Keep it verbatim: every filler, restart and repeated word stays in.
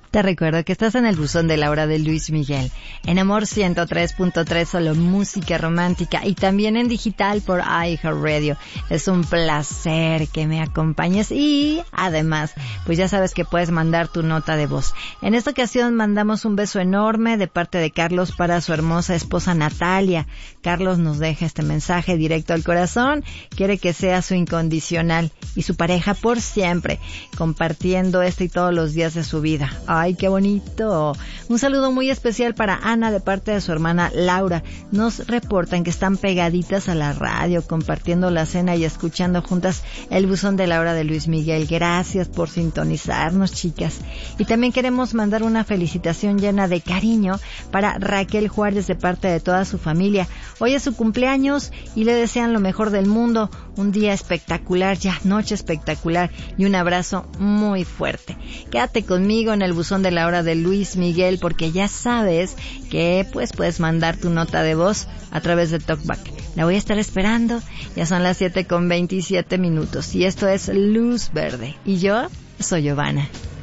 Te recuerdo que estás en el buzón de la hora de Luis Miguel, en Amor ciento tres punto tres, solo música romántica, y también en digital por iHeartRadio. Es un placer que me acompañes y además, pues ya sabes que puedes mandar tu nota de voz. En esta ocasión mandamos un beso enorme de parte de Carlos para su hermosa esposa Natalia. Carlos nos deja este mensaje directo al corazón, quiere que sea su incondicional y su pareja por siempre, compartiendo este y todos los días de su vida. ¡Ay, qué bonito! Un saludo muy especial para Ana de parte de su hermana Laura. Nos reportan que están pegaditas a la radio, compartiendo la cena y escuchando juntas el buzón de la hora de Luis Miguel. Gracias por sintonizarnos, chicas. Y también queremos mandar una felicitación llena de cariño para Raquel Juárez de parte de toda su familia. Hoy es su cumpleaños y le desean lo mejor del mundo. Un día espectacular, ya noche espectacular, y un abrazo muy fuerte. Quédate conmigo en el buzón de la hora de Luis Miguel, porque ya sabes que pues puedes mandar tu nota de voz a través de TalkBack. La voy a estar esperando. Ya son las siete con veintisiete minutos y esto es Luz Verde y yo soy Giovanna.